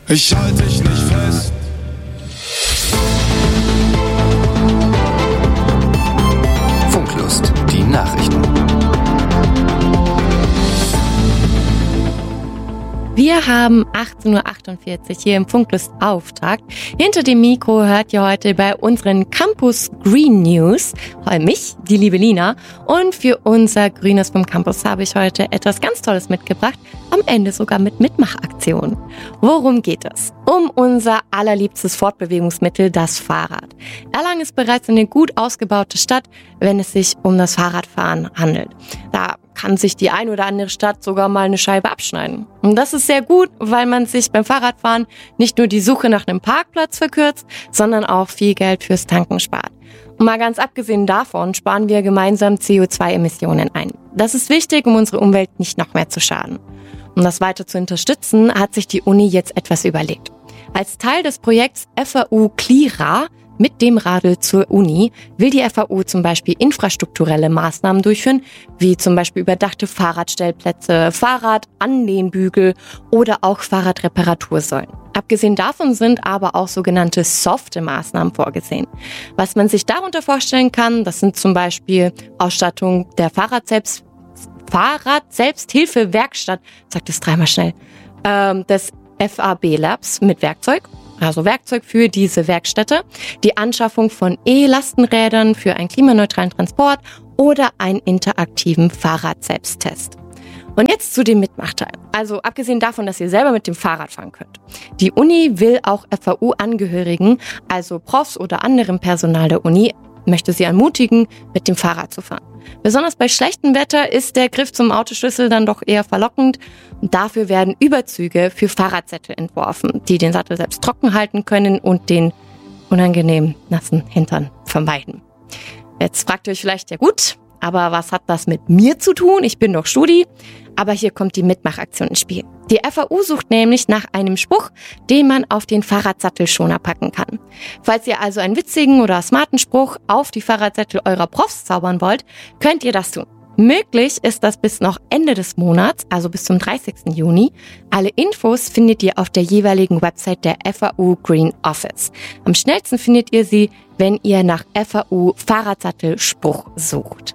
Ich halte dich nicht fest. Funklust, die Nachrichten. Wir haben 18.48 Uhr hier im Funklust Auftakt. Hinter dem Mikro hört ihr heute bei unseren Campus Green News mich, die liebe Lina. Und für unser Grünes vom Campus habe ich heute etwas ganz Tolles mitgebracht. Am Ende sogar mit Mitmachaktion. Worum geht es? Um unser allerliebstes Fortbewegungsmittel, das Fahrrad. Erlangen ist bereits eine gut ausgebaute Stadt, wenn es sich um das Fahrradfahren handelt. Da kann sich die ein oder andere Stadt sogar mal eine Scheibe abschneiden. Und das ist sehr gut, weil man sich beim Fahrradfahren nicht nur die Suche nach einem Parkplatz verkürzt, sondern auch viel Geld fürs Tanken spart. Und mal ganz abgesehen davon sparen wir gemeinsam CO2-Emissionen ein. Das ist wichtig, um unsere Umwelt nicht noch mehr zu schaden. Um das weiter zu unterstützen, hat sich die Uni jetzt etwas überlegt. Als Teil des Projekts FAU Klira mit dem Radl zur Uni will die FAU zum Beispiel infrastrukturelle Maßnahmen durchführen, wie zum Beispiel überdachte Fahrradstellplätze, Fahrradanlehnbügel oder auch Fahrradreparatursäulen. Abgesehen davon sind aber auch sogenannte softe Maßnahmen vorgesehen. Was man sich darunter vorstellen kann, das sind zum Beispiel Ausstattung der Fahrrad-Selbsthilfe-Werkstatt, sagt es dreimal schnell, des FAB Labs mit Werkzeug. Also Werkzeug für diese Werkstätte, die Anschaffung von E-Lastenrädern für einen klimaneutralen Transport oder einen interaktiven Fahrrad-Selbsttest. Und jetzt zu dem Mitmachteil. Also abgesehen davon, dass ihr selber mit dem Fahrrad fahren könnt. Die Uni will auch FAU-Angehörigen, also Profs oder anderem Personal der Uni, möchte sie ermutigen, mit dem Fahrrad zu fahren. Besonders bei schlechtem Wetter ist der Griff zum Autoschlüssel dann doch eher verlockend. Dafür werden Überzüge für Fahrradsättel entworfen, die den Sattel selbst trocken halten können und den unangenehm nassen Hintern vermeiden. Jetzt fragt ihr euch vielleicht, ja gut, aber was hat das mit mir zu tun? Ich bin doch Studi. Aber hier kommt die Mitmachaktion ins Spiel. Die FAU sucht nämlich nach einem Spruch, den man auf den Fahrradsattelschoner packen kann. Falls ihr also einen witzigen oder smarten Spruch auf die Fahrradsättel eurer Profs zaubern wollt, könnt ihr das tun. Möglich ist das bis noch Ende des Monats, also bis zum 30. Juni. Alle Infos findet ihr auf der jeweiligen Website der FAU Green Office. Am schnellsten findet ihr sie, wenn ihr nach FAU Fahrradsattelspruch sucht.